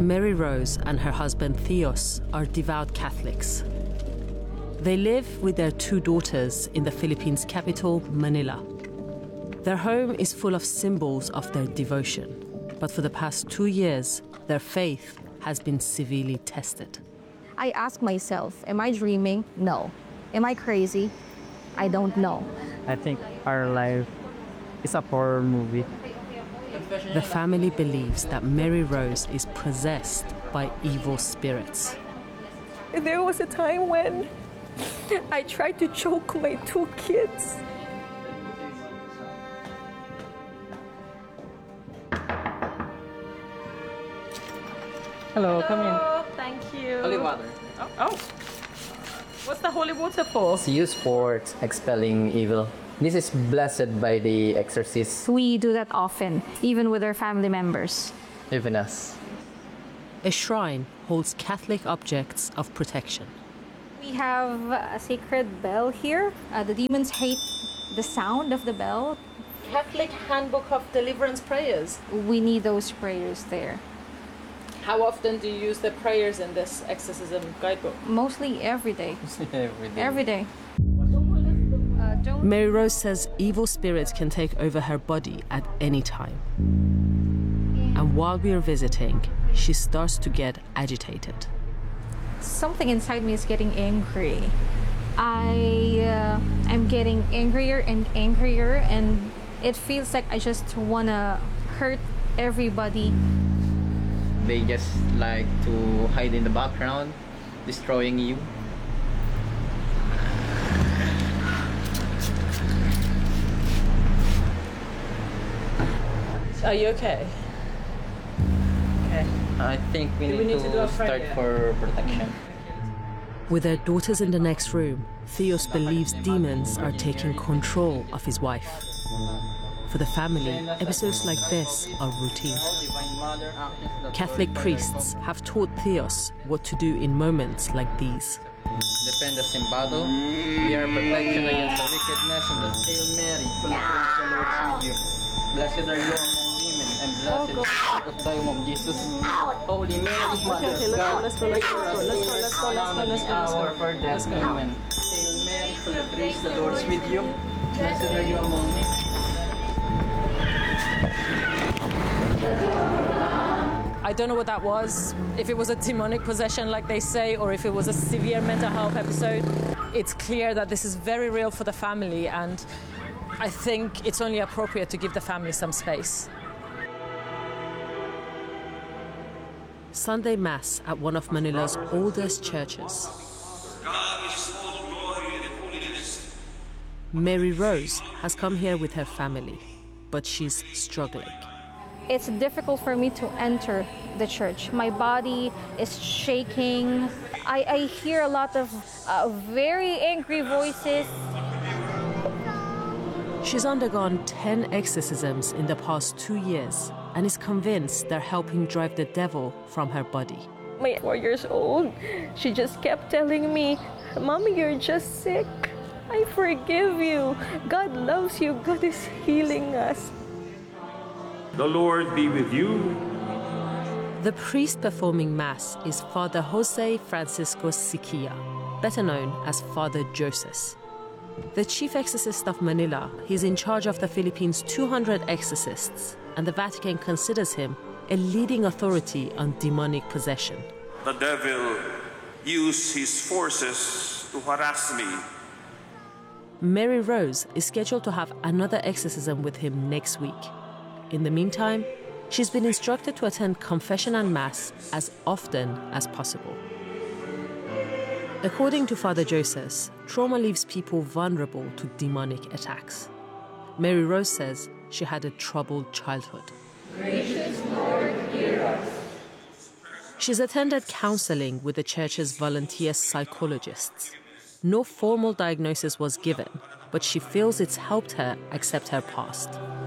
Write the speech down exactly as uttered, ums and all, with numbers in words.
Mary Rose and her husband Theos are devout Catholics. They live with their two daughters in the Philippines' capital, Manila. Their home is full of symbols of their devotion, but for the past two years, their faith has been severely tested. I ask myself, am I dreaming? No. Am I crazy? I don't know. I think our life is a horror movie. The family believes that Mary Rose is possessed by evil spirits. There was a time when I tried to choke my two kids. Hello, come in. Oh, thank you. Holy water. Oh, oh. What's the holy water for? It's used for expelling evil. This is blessed by the exorcist, We do that often, even with our family members. even us. A shrine holds Catholic objects of protection. We have a sacred bell here. Uh, the demons hate the sound of the bell. Catholic Handbook of Deliverance Prayers. We need those prayers there. How often do you use the prayers in this exorcism guidebook? Mostly every day. Every day. Every day. Uh, don't Mary Rose says evil spirits can take over her body at any time. And while we are visiting, she starts to get agitated. Something inside me is getting angry. I uh, am getting angrier and angrier, and it feels like I just wanna hurt everybody. They just like to hide in the background, destroying you. Are you okay? Okay. I think we Do need, we need to, to do a start prayer? for protection. With their daughters in the next room, Theos believes demons are taking control of his wife. For the family, episodes like this are routine. Catholic priests have taught Theos what to do in moments like these. Defend us in battle. We are protection against the wickedness and the Hail Mary, full of grace, the Lord is with you. Blessed are you among women, and blessed is the fruit of thy womb, Jesus. Holy Mary, Mother of God, let's go, let's go, let's go, let's go, let's go, let's go, let's go, let's go. hour for death, amen. Hail Mary, full of grace, the Lord is with you. Blessed are you among women. I don't know what that was, if it was a demonic possession like they say, or if it was a severe mental health episode. It's clear that this is very real for the family, and I think it's only appropriate to give the family some space. Sunday Mass at one of Manila's oldest churches. Mary Rose has come here with her family, but she's struggling. It's difficult for me to enter the church. My body is shaking. I, I hear a lot of uh, very angry voices. She's undergone ten exorcisms in the past two years and is convinced they're helping drive the devil from her body. My four years old, she just kept telling me, Mommy, you're just sick. I forgive you. God loves you. God is healing us. The Lord be with you. The priest performing Mass is Father Jose Francisco Siquia, better known as Father Joseph. The chief exorcist of Manila, he's in charge of the Philippines' two hundred exorcists, and the Vatican considers him a leading authority on demonic possession. The devil used his forces to harass me. Mary Rose is scheduled to have another exorcism with him next week. In the meantime, she's been instructed to attend confession and Mass as often as possible. According to Father Joseph, trauma leaves people vulnerable to demonic attacks. Mary Rose says she had a troubled childhood. Gracious Lord, hear us. She's attended counseling with the church's volunteer psychologists. No formal diagnosis was given, but she feels it's helped her accept her past.